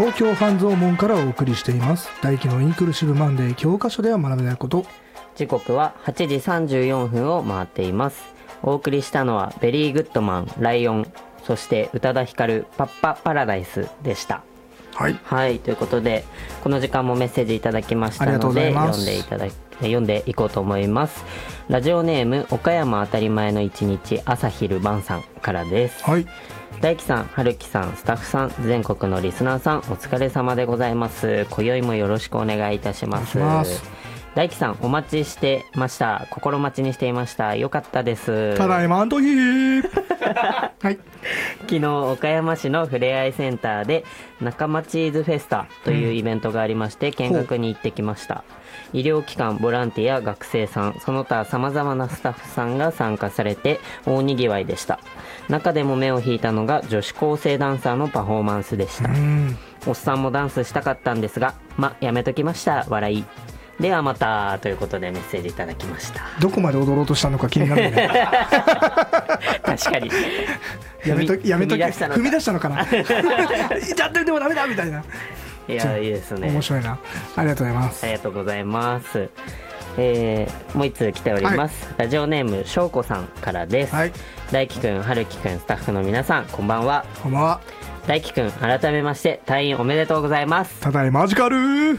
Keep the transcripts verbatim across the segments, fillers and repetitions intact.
東京半蔵門からお送りしています大輝のインクルーシブマンデー。教科書では学べないこと。 時刻ははちじさんじゅうよんぷんを回っています。お送りしたのはベリーグッドマン、ライオン、そして宇多田ヒカル、パッパパラダイスでした。 はい、 はい、ということでこの時間もメッセージいただきましたので読んでいただき読んでいこうと思います。ラジオネーム岡山当たり前の一日朝昼晩さんからです。 はい、 大輝さん、春樹さん、スタッフさん、全国のリスナーさん、お疲れ様でございます。今宵もよろしくお願いいたします。大輝さん、お待ちしてました。心待ちにしていました。よかったです。 ただいまんとひーはい、 昨日岡山市のふれあいセンターで仲間チーズフェスタというイベントがありまして、うん、見学に行ってきました。医療機関、ボランティア、学生さん、その他さまざまなスタッフさんが参加されて大にぎわいでした。中でも目を引いたのが女子高生ダンサーのパフォーマンスでした。おっさんもダンスしたかったんですが、ま、やめときました。笑い。ではまたということでメッセージいただきました。 どこまで踊ろうとしたのか気になるね確かにやめとやめと踏み出したのか踏み出したのかなやってでもダメだみたいな。 いや、いいですね。 面白いな。ありがとうございます。 ありがとうございます。えー、もう一通来ております、はい、ラジオネームしょうこさんからです。はい、大輝くん、春樹くん、スタッフの皆さん、こんばんは。 こんばんは。 大輝くん、改めまして退院おめでとうございます。 ただいマジカル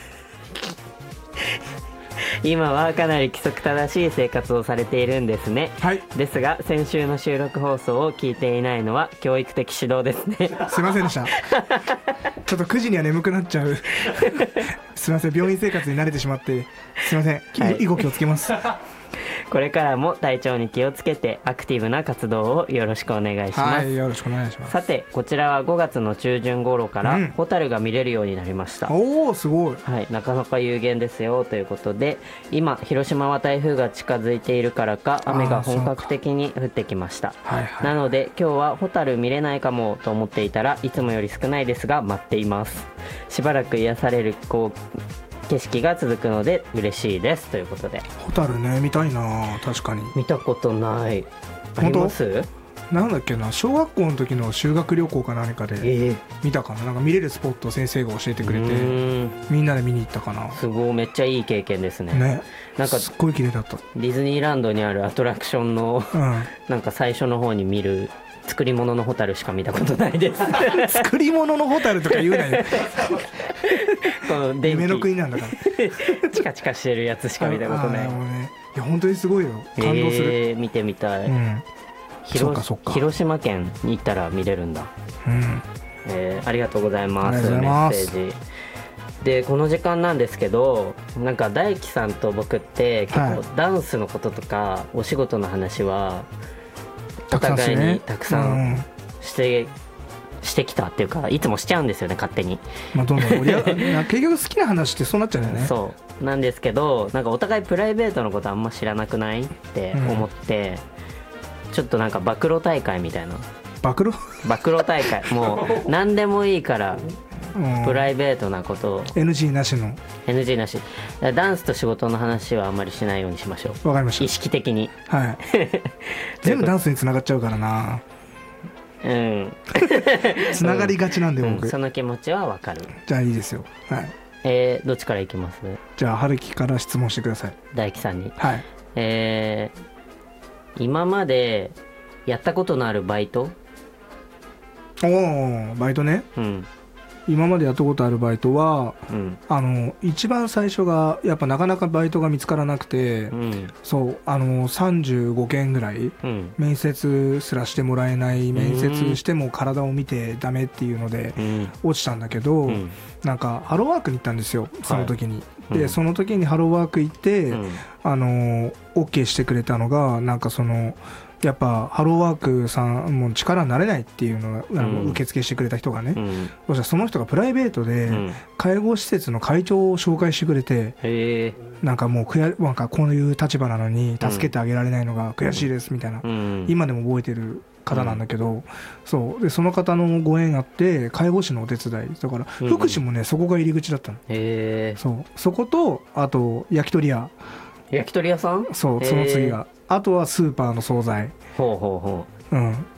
今はかなり規則正しい生活をされているんですね。はい、ですが先週の収録放送を聞いていないのは教育的指導ですね。 すいませんでしたちょっとくじには眠くなっちゃうすいません、病院生活に慣れてしまってすいません、はい、以後気をつけますこれからも体調に気をつけてアクティブな活動をよろしくお願いします。 はい、よろしくお願いします。 さて、こちらはごがつの中旬頃からホタルが見れるようになりました。 うん、おー、すごい。 はい、なかなか有限ですよということで、今広島は台風が近づいているからか雨が本格的に降ってきました。はいはい、なので今日はホタル見れないかもと思っていたらいつもより少ないですが待っています。しばらく癒されるこう景色が続くので嬉しいですということで。 ホタルね、見たいな。確かに見たことない。あります？ なんだっけな、小学校の時の修学旅行か何かで見たかな、えー、なんか見れるスポットを先生が教えてくれてみんなで見に行ったかな。 すごい、めっちゃいい経験ですね。 ね、なんかすっごい綺麗だった。 ディズニーランドにあるアトラクションの、うん、なんか最初の方に見る作り物のホタルしか見たことないです作り物のホタルとか言うなよこの電気夢の国なんだからチカチカしてるやつしか見たことない。 ね、いや本当にすごいよ、感動する。 えー、見てみたい。うん、広, 広島県に行ったら見れるんだ。うん、えー、ありがとうございます。メッセージで、この時間なんですけど、なんか大輝さんと僕って結構ダンスのこととか、はい、お仕事の話はお互いにたくさんして、うん、してきたっていうか、いつもしちゃうんですよね、勝手に。 まあ、どんどん結局好きな話ってそうなっちゃうよね。 そうなんですけど、なんかお互いプライベートのことあんま知らなくないって思って、うん、ちょっとなんか暴露大会みたいな。 暴露暴露大会もう何でもいいからプライベートなことをエヌジー なしのエヌジー なし。ダンスと仕事の話はあんまりしないようにしましょう。 わかりました。 意識的に。 はい全部ダンスにつながっちゃうからな。うんつながりがちなんで僕、 うん、その気持ちはわかる。 じゃあいいですよ。はい、 えー、どっちからいきます？ じゃあ春樹から質問してください。 大輝さんに。 はい。 えー、今までやったことのあるバイト？ おー、バイトね。うん。今までやったことあるバイトは、うん、あの一番最初がやっぱなかなかバイトが見つからなくて、うん、そうあのさんじゅうごけんぐらい、うん、面接すらしてもらえない、面接しても体を見てダメっていうので、うん、落ちたんだけど、うん、なんかハローワークに行ったんですよ、その時に。はい、で、うん、その時にハローワーク行って、うん、あの OK してくれたのが、なんかそのやっぱハローワークさんも力になれないっていうのを、うん、受付してくれた人がね、うん、そしたらその人がプライベートで介護施設の会長を紹介してくれて、うん、なんかもうくやなんかこういう立場なのに助けてあげられないのが悔しいですみたいな、うん、今でも覚えてる方なんだけど、うん、そうでその方のご縁あって介護士のお手伝いだから、うん、福祉もねそこが入り口だったの。へそうそこと、あと焼き鳥屋。 焼き鳥屋さん？ そう、その次があとはスーパーの惣菜。 ほうほうほう。 うん、